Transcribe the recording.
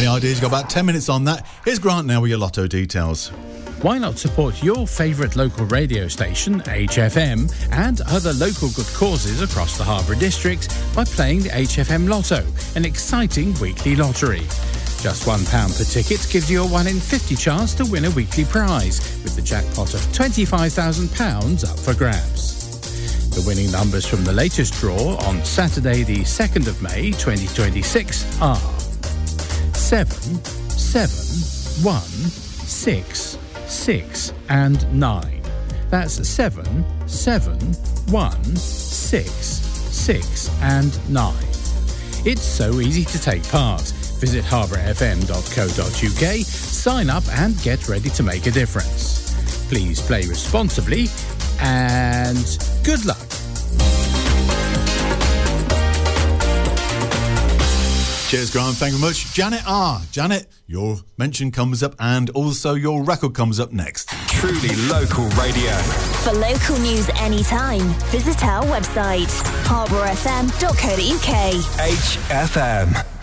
Any ideas? You've got about 10 minutes on that. Here's Grant now with your lotto details. Why not support your favourite local radio station, HFM, and other local good causes across the Harbour District by playing the HFM Lotto, an exciting weekly lottery. Just £1 per ticket gives you a 1 in 50 chance to win a weekly prize, with the jackpot of £25,000 up for grabs. The winning numbers from the latest draw on Saturday the 2nd of May 2026 are 7, 7, 1, 6, 6 and 9. That's 7, 7, 1, 6, 6 and 9. It's so easy to take part. Visit harbourfm.co.uk, sign up and get ready to make a difference. Please play responsibly and good luck. Cheers, Grant. Thank you very much. Janet, your mention comes up and also your record comes up next. Truly local radio. For local news anytime, visit our website, harbourfm.co.uk. HFM.